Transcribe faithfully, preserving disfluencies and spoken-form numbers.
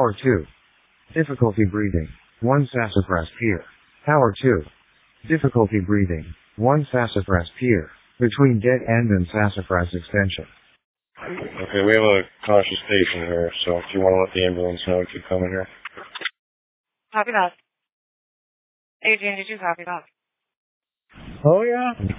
Tower two. Difficulty breathing. one sassafras pier. Tower two. Difficulty breathing. one sassafras pier. Between Dead End and Sassafras Extension. Okay, we have a cautious patient here, so if you want to let the ambulance know if you're coming here. Copy that. Adrian, did you copy that? Oh, yeah.